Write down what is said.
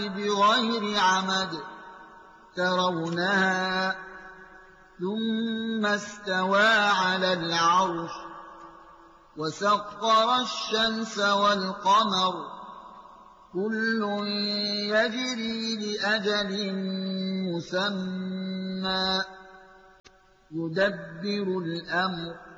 بغير عمد ترونها ثم استوى على العرش وسخر الشمس والقمر كل يجري لأجل مسمى يدبر الأمر